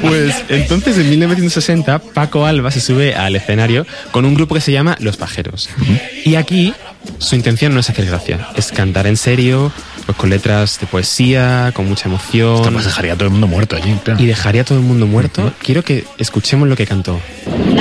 Pues entonces en 1960 Paco Alba se sube al escenario con un grupo que se llama Los Pajeros. Y aquí su intención no es hacer gracia, es cantar en serio, pues con letras de poesía, con mucha emoción. Esto pues dejaría a todo el mundo muerto allí. Claro. Y dejaría a todo el mundo muerto. Quiero que escuchemos lo que cantó.